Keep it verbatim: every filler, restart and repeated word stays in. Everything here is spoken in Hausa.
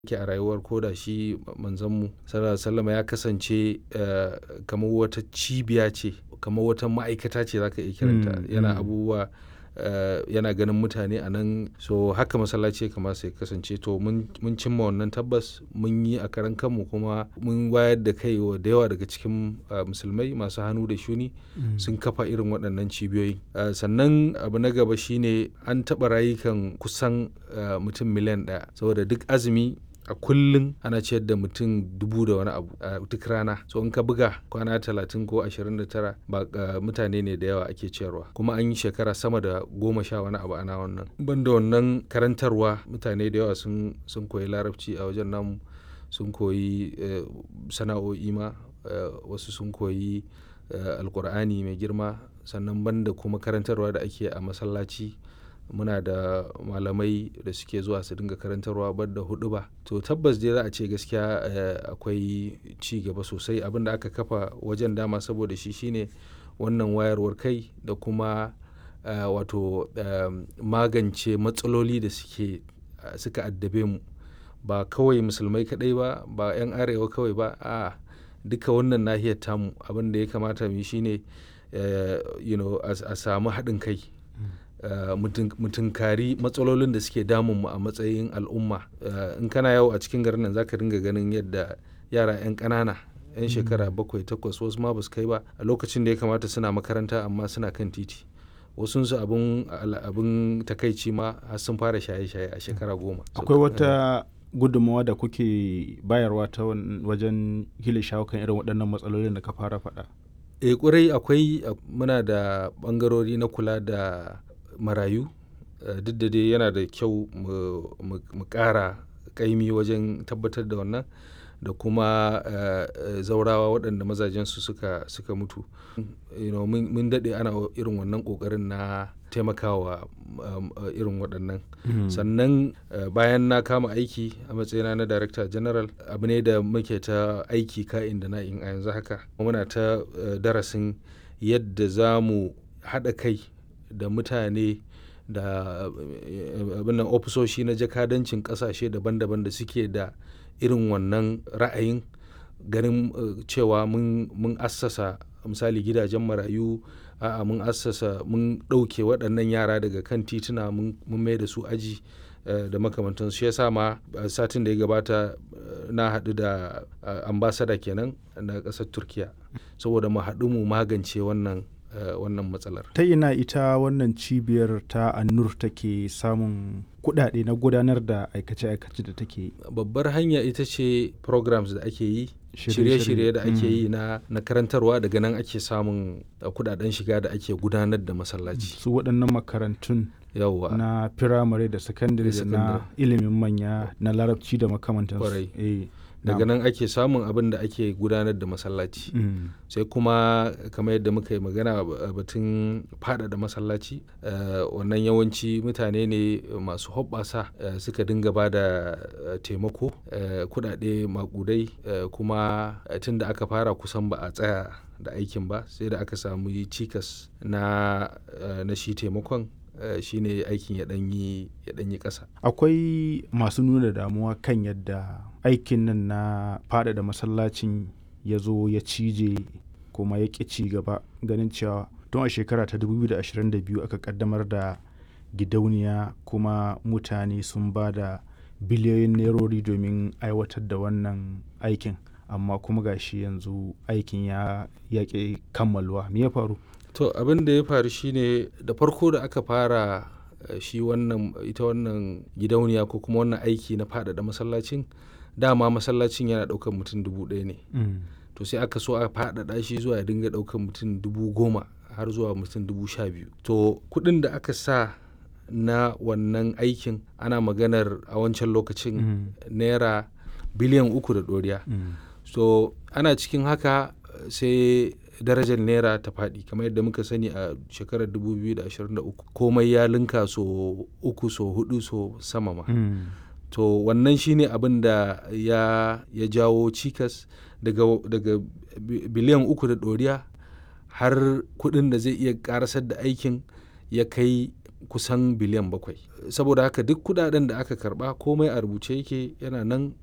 yake a rayuwar ko da shi manzanmu sallallahu alaihi wasallam ya kasance uh, kamar wata cibiya ce, kamar wata ma'aikata ce zaka iya kiranta. Mm, yana mm. abubuwa uh, yana ganin mutane a nan, so haka masallaci ya kamata ya kasance. To mun mun cimma wannan tabbas, mun yi a karan kanmu, kuma mun wayar da kai wa da yawa daga cikin uh, musulmai masu hannu da shuni Mm. sun kafa irin waɗannan cibiyoyi. Uh, sannan abu na gaba shine an taɓa rayukan kusan uh, mutum miliyan ɗaya, saboda duk azumi a kullum ana ciyar da mutum dubu da wani abu a duk rana. So in ka buga kwana talatin ko ashirin da tara, ba uh, mutane ne da yawa ake ciyarwa, kuma an yi shekara sama da goma sha wani abu ana wannan. Banda wannan karantarwa, mutane da yawa sun sun koyi larabci a wajen namu, sun koyi uh, sana'o'i ma, uh, wasu sun koyi uh, alkur'ani mai girma. Sannan banda kuma karantarwa da ake a masallaci, muna da malamai da suke zuwa su dinga karantarwa banda huɗuba. To tabbas dai za a ce gaskiya uh, akwai ci gaba sosai. Abin da aka kafa wajen dama saboda shi shine wannan wayarwar kai da kuma uh, wato uh, magance matsaloli da suke uh, suka addabe mu, ba kawai musulmai kadai ba, ba 'yan arewa kawai ba, a duka wannan nahiyar tamu. Abin da ya kamata mu yi shine uh, you know, a samu haɗin kai. Uh, mutunkari matsalolin da suke damun mu a matsayin al'umma. Uh, in kana yawo a cikin garin nan zaka dinga ganin yadda yara 'yan ƙanana 'yan shekara bakwai takwas, wasu ma ba su kai ba, a lokacin da ya kamata suna makaranta amma suna kan titi. Wasunsu abin abin takaici ma har sun fara shaye-shaye a shekara goma. Akwai wata gudunmawa da kuke bayarwa ta wajen hila shawo kan irin waɗannan matsalolin da ka fara faɗa? Eh ƙwarai akwai. Muna da ɓangarori na kula da marayu. Uh, duk da dai yana da kyau mu ƙara ƙaimi wajen tabbatar da wannan, da kuma uh, zaurawa waɗanda mazajensu suka suka mutu. You know, mun daɗe ana irin wannan ƙoƙarin na taimakawa um, uh, irin waɗannan. Mm. Sannan uh, bayan na kama aiki a matsayina na Director General, abu ne da muke ta aiki ka'in da na'in a yanzu haka. Muna ta uh, darasin yadda za mu haɗa kai da mutane da abin nan ofisoshi na jakadancin ƙasashe daban-daban da suke da irin wannan ra'ayin, ganin uh, cewa mun mun assasa misali gidajen marayu, a'a mun assasa mun ɗauke waɗannan yara daga kan tituna, mun mai da su aji uh, da makamantansu. Shi yasa ma uh, satin da ya gabata uh, na haɗu da uh, ambassador kenan na ƙasar Turkiya, saboda mu haɗu mu magance wannan Uh, wannan matsalar. Ta ina ita wannan cibiyar ta An-Nur take samun kuɗaɗe na gudanar da aikace-aikace da take? Babbar hanya ita ce programs da ake yi, shirye-shirye da ake yi na, na karantarwa. Daga nan ake samun uh, kuɗaɗen shiga da ake gudanar da masallaci. Su waɗannan makarantun yawwa na firamare da sakandare da na ilimin manya na larabci da makamantansu. Eh. Daga nan ake samun abin da ake gudanar da masallaci. Mm. Sai kuma kamar yadda muka yi magana batun faɗaɗa masallaci, uh, wannan yawanci mutane ne masu hoɓɓasa uh, suka dinga ba da uh, taimako, uh, kuɗaɗe maƙudai, uh, kuma uh, tun da aka fara kusan ba a tsaya da aikin ba, sai da aka samu cikas na, uh, na shi taimakon. Uh, shi ne aikin ya ɗanyi ya ɗanyi ƙasa. Akwai masu nuna damuwa kan yadda aikin nan na faɗaɗa masallacin ya zo ya cije kuma ya ƙi ci gaba, ganin cewa tun a shekara ta dubu biyu da ashirin da biyu aka ƙaddamar da gidauniya, kuma mutane sun ba da biliyoyin nerori domin aiwatar da wannan aikin, amma kuma gashi yanzu aikin ya ƙi kammaluwa. Me ya faru? To abin da ya faru shine, da farko da aka fara uh, shi wannan ita wannan gidauniya ko kuma wannan aiki na faɗaɗa masallacin, dama masallacin yana ɗaukar mutum dubu ɗaya ne. Mm. To sai aka so a faɗaɗa shi zuwa ya dinga ɗaukar mutum dubu goma har zuwa mutum dubu sha biyu. To kuɗin da aka sa na wannan aikin ana maganar a wancan lokacin mm. naira biliyan uku da ɗoriya. Mm. So ana cikin haka sai darajar naira ta faɗi, kamar yadda muka sani a shekarar dubu biyu da ashirin da uku komai ya linka so uku so hudu so sama ma. Mm. To wannan shine abin da ya, ya jawo cikas daga, daga biliyan uku da ɗoriya har kuɗin da zai iya ƙarasar da aikin ya kai kusan biliyan bakwai. Saboda haka duk kuɗaɗen da aka karɓa komai a rubuce yake yana nan